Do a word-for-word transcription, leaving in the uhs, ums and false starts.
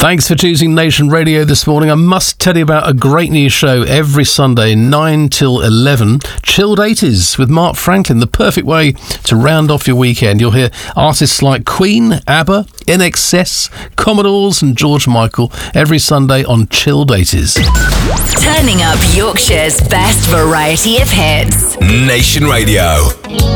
Thanks for choosing Nation Radio this morning. I must tell you about a great new show every Sunday, nine till eleven. Chilled eighties with Mark Franklin, the perfect way to round off your weekend. You'll hear artists like Queen, ABBA, I N X S, Commodores and George Michael every Sunday on Chilled eighties. Turning up Yorkshire's best variety of hits. Nation Radio.